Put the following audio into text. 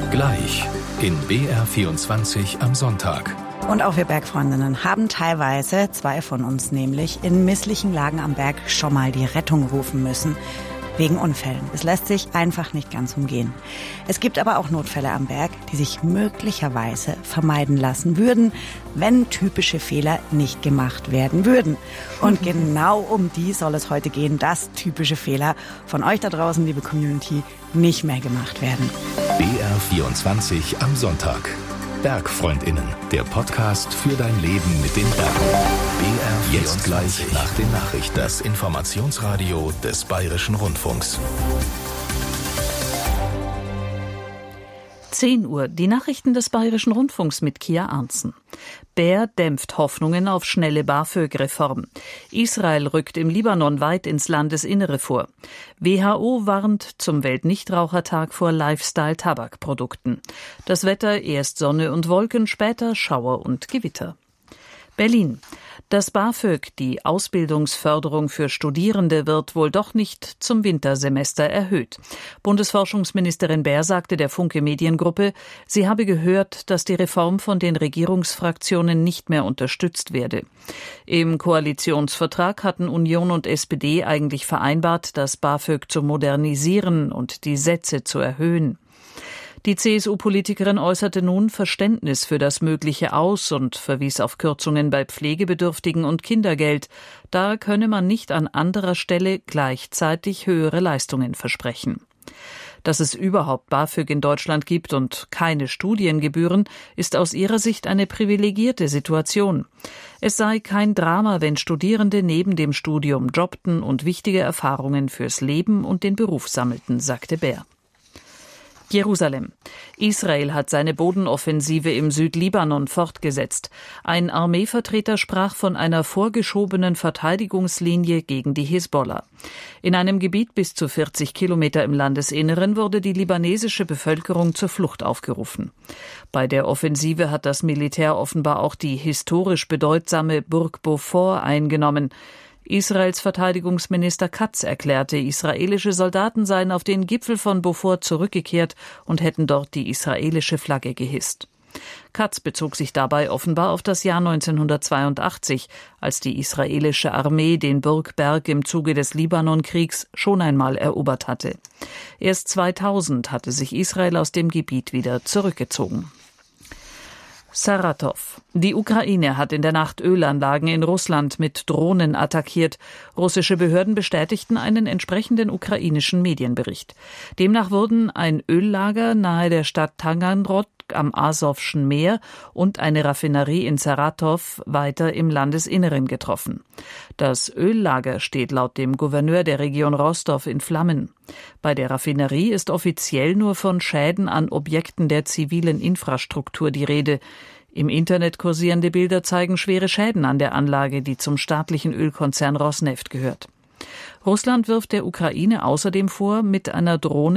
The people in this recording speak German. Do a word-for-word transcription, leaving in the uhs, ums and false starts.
Gleich in B R vierundzwanzig am Sonntag. Und auch wir Bergfreundinnen haben teilweise, zwei von uns nämlich, in misslichen Lagen am Berg schon mal die Rettung rufen müssen. Wegen Unfällen. Es lässt sich einfach nicht ganz umgehen. Es gibt aber auch Notfälle am Berg, die sich möglicherweise vermeiden lassen würden, wenn typische Fehler nicht gemacht werden würden. Und genau um die soll es heute gehen, dass typische Fehler von euch da draußen, liebe Community, nicht mehr gemacht werden. B R vierundzwanzig am Sonntag. Bergfreundinnen, der Podcast für dein Leben mit den Bergen. B R jetzt gleich nach den Nachrichten. Das Informationsradio des Bayerischen Rundfunks. zehn Uhr, die Nachrichten des Bayerischen Rundfunks mit Kia Arntzen. Bär dämpft Hoffnungen auf schnelle BAföG-Reform. Israel rückt im Libanon weit ins Landesinnere vor. W H O warnt zum Weltnichtrauchertag vor Lifestyle-Tabakprodukten. Das Wetter, erst Sonne und Wolken, später Schauer und Gewitter. Berlin. Das BAföG, die Ausbildungsförderung für Studierende, wird wohl doch nicht zum Wintersemester erhöht. Bundesforschungsministerin Baer sagte der Funke Mediengruppe, sie habe gehört, dass die Reform von den Regierungsfraktionen nicht mehr unterstützt werde. Im Koalitionsvertrag hatten Union und S P D eigentlich vereinbart, das BAföG zu modernisieren und die Sätze zu erhöhen. Die C S U-Politikerin äußerte nun Verständnis für das mögliche Aus und verwies auf Kürzungen bei Pflegebedürftigen und Kindergeld. Da könne man nicht an anderer Stelle gleichzeitig höhere Leistungen versprechen. Dass es überhaupt BAföG in Deutschland gibt und keine Studiengebühren, ist aus ihrer Sicht eine privilegierte Situation. Es sei kein Drama, wenn Studierende neben dem Studium jobbten und wichtige Erfahrungen fürs Leben und den Beruf sammelten, sagte Baer. Jerusalem. Israel hat seine Bodenoffensive im Südlibanon fortgesetzt. Ein Armeevertreter sprach von einer vorgeschobenen Verteidigungslinie gegen die Hisbollah. In einem Gebiet bis zu vierzig Kilometer im Landesinneren wurde die libanesische Bevölkerung zur Flucht aufgerufen. Bei der Offensive hat das Militär offenbar auch die historisch bedeutsame Burg Beaufort eingenommen. Israels Verteidigungsminister Katz erklärte, israelische Soldaten seien auf den Gipfel von Beaufort zurückgekehrt und hätten dort die israelische Flagge gehisst. Katz bezog sich dabei offenbar auf das Jahr neunzehnhundertzweiundachtzig, als die israelische Armee den Burgberg im Zuge des Libanonkriegs schon einmal erobert hatte. Erst zweitausend hatte sich Israel aus dem Gebiet wieder zurückgezogen. Saratow. Die Ukraine hat in der Nacht Ölanlagen in Russland mit Drohnen attackiert. Russische Behörden bestätigten einen entsprechenden ukrainischen Medienbericht. Demnach wurden ein Öllager nahe der Stadt Taganrog am Asowschen Meer und eine Raffinerie in Saratow weiter im Landesinneren getroffen. Das Öllager steht laut dem Gouverneur der Region Rostow in Flammen. Bei der Raffinerie ist offiziell nur von Schäden an Objekten der zivilen Infrastruktur die Rede. Im Internet kursierende Bilder zeigen schwere Schäden an der Anlage, die zum staatlichen Ölkonzern Rosneft gehört. Russland wirft der Ukraine außerdem vor, mit einer Drohne